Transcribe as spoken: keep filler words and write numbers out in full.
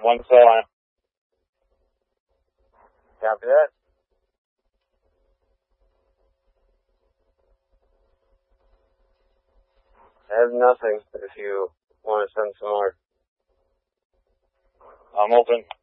One cell on. Copy that. I have nothing if you want to send some more. I'm open.